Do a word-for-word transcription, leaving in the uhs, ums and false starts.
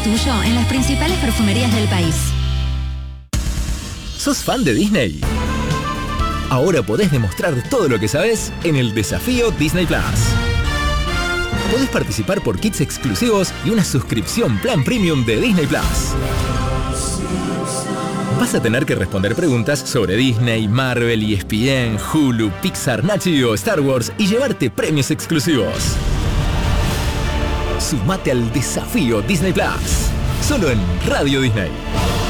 tuyo en las principales perfumerías del país. ¿Sos fan de Disney? Ahora podés demostrar todo lo que sabés en el Desafío Disney Plus. Podés participar por kits exclusivos y una suscripción plan premium de Disney Plus. Vas a tener que responder preguntas sobre Disney, Marvel, E S P N, Hulu, Pixar, Nat Geo, Star Wars y llevarte premios exclusivos. Sumate al Desafío Disney Plus, solo en Radio Disney.